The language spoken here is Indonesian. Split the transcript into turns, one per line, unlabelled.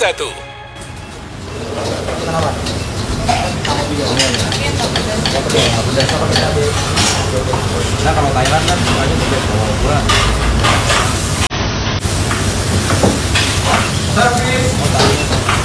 Kenapa? Nah kalau Thailand kan semuanya pedas bawa gula. Servis.